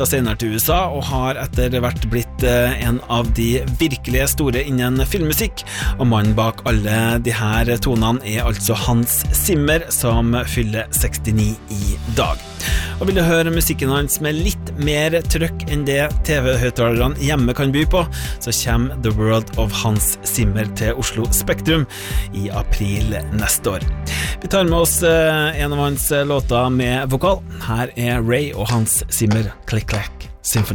senere til USA og har etter hvert blitt en av de virkelige store innen filmmusikk, og mannen bak alle de her tonene er altså Hans Zimmer, som fyller 69 i dag. Og vil du høre musikken hans med litt mer trøkk enn det TV-høyttalerne hjemme kan by på, så kommer The World of Hans Zimmer til Oslo Spektrum i april neste år. Vi tar med oss en av hans låter med vokal. Her er Ray og Hans Zimmer, Click Clack Symphony.